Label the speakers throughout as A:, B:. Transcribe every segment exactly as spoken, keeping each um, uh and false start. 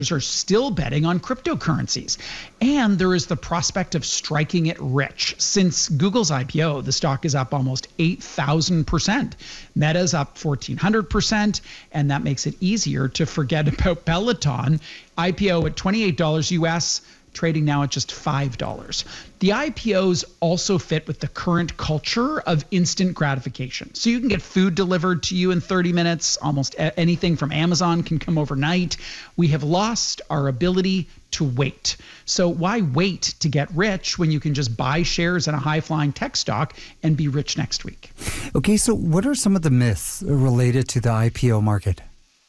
A: are still betting on cryptocurrencies. And there is the prospect of striking it rich. Since Google's I P O, the stock is up almost eight thousand percent. Meta's up fourteen hundred percent, and that makes it easier to forget about Peloton. I P O at twenty-eight dollars U S, trading now at just five dollars. The I P Os also fit with the current culture of instant gratification. So you can get food delivered to you in thirty minutes. Almost anything from Amazon can come overnight. We have lost our ability to wait. So why wait to get rich when you can just buy shares in a high-flying tech stock and be rich next week?
B: Okay, so what are some of the myths related to the I P O market?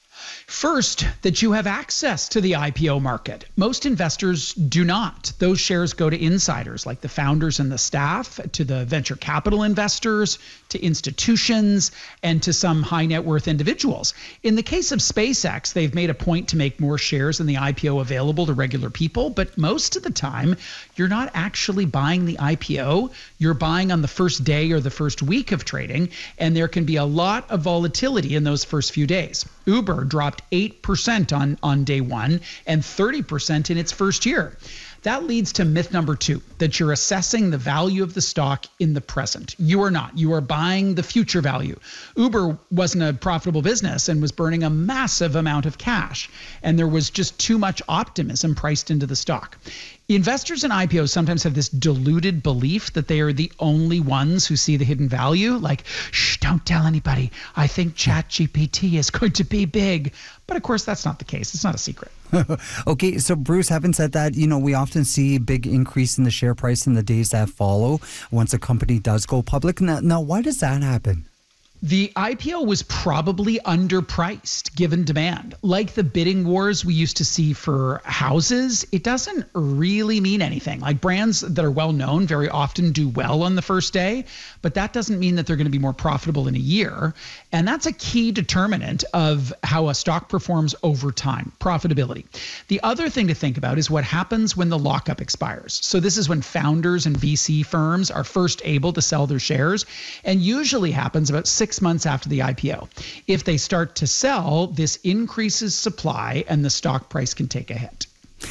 A: First, that you have access to the I P O market. Most investors do not. Those shares go to insiders like the founders and the staff, to the venture capital investors, to institutions, and to some high net worth individuals. In the case of SpaceX, they've made a point to make more shares in the I P O available to regular people, but most of the time, you're not actually buying the I P O. You're buying on the first day or the first week of trading, and there can be a lot of volatility in those first few days. Uber dropped eight percent on, on day one and thirty percent in its first year. That leads to myth number two, that you're assessing the value of the stock in the present. You are not. You are buying the future value. Uber wasn't a profitable business and was burning a massive amount of cash, and there was just too much optimism priced into the stock. Investors in I P Os sometimes have this deluded belief that they are the only ones who see the hidden value. Like, shh, don't tell anybody. I think ChatGPT is going to be big. But of course, that's not the case. It's not a secret.
B: Okay, so Bruce, having said that, you know, we often see a big increase in the share price in the days that follow once a company does go public. Now, now why does that happen?
A: The I P O was probably underpriced given demand. Like the bidding wars we used to see for houses, it doesn't really mean anything. Like brands that are well known very often do well on the first day, but that doesn't mean that they're going to be more profitable in a year. And that's a key determinant of how a stock performs over time, profitability. The other thing to think about is what happens when the lockup expires. So this is when founders and V C firms are first able to sell their shares, and usually happens about six months after the I P O. If they start to sell, this increases supply and the stock price can take a hit.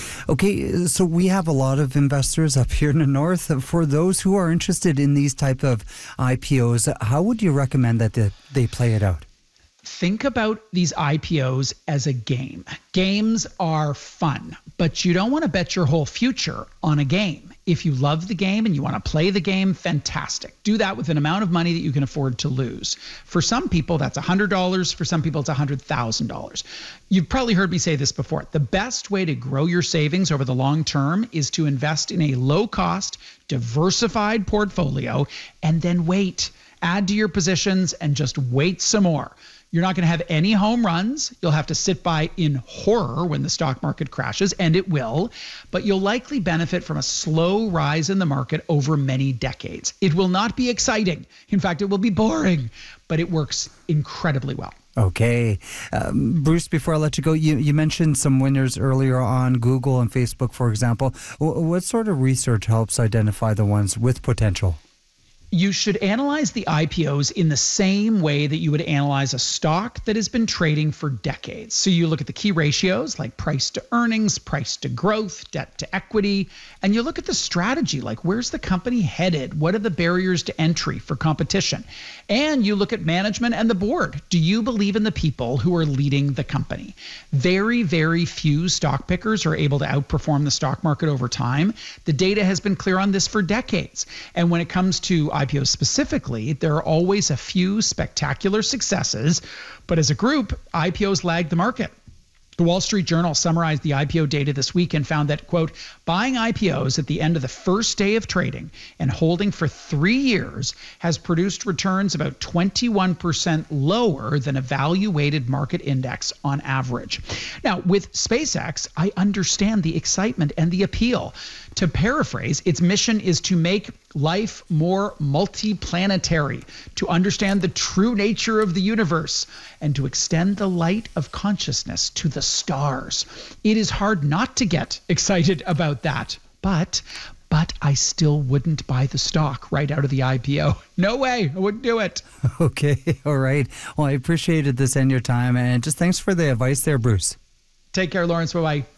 B: Okay, so we have a lot of investors up here in the north. For those who are interested in these type of I P Os, how would you recommend that they, they play it out?
A: Think about these I P Os as a game. Games are fun, but you don't want to bet your whole future on a game. If you love the game and you want to play the game, fantastic. Do that with an amount of money that you can afford to lose. For some people, that's one hundred dollars. For some people, it's one hundred thousand dollars. You've probably heard me say this before. The best way to grow your savings over the long term is to invest in a low-cost, diversified portfolio and then wait. Add to your positions and just wait some more. You're not going to have any home runs. You'll have to sit by in horror when the stock market crashes, and it will, but you'll likely benefit from a slow rise in the market over many decades. It will not be exciting. In fact, it will be boring, but it works incredibly well.
B: Okay. Um, Bruce, before I let you go, you, you mentioned some winners earlier on Google and Facebook, for example. W- what sort of research helps identify the ones with potential?
A: You should analyze the I P Os in the same way that you would analyze a stock that has been trading for decades. So you look at the key ratios like price to earnings, price to growth, debt to equity, and you look at the strategy, like where's the company headed? What are the barriers to entry for competition? And you look at management and the board. Do you believe in the people who are leading the company? Very, very few stock pickers are able to outperform the stock market over time. The data has been clear on this for decades. And when it comes to I P Os specifically, there are always a few spectacular successes, but as a group, I P Os lag the market. The Wall Street Journal summarized the I P O data this week and found that, quote, buying I P Os at the end of the first day of trading and holding for three years has produced returns about twenty-one percent lower than a value-weighted market index on average. Now, with SpaceX, I understand the excitement and the appeal. To paraphrase, its mission is to make life more multiplanetary, to understand the true nature of the universe, and to extend the light of consciousness to the stars. It is hard not to get excited about that, but but I still wouldn't buy the stock right out of the I P O. No way, I wouldn't do it.
B: Okay, all right. Well, I appreciated this and your time, and just thanks for the advice there, Bruce.
A: Take care, Lawrence. Bye-bye.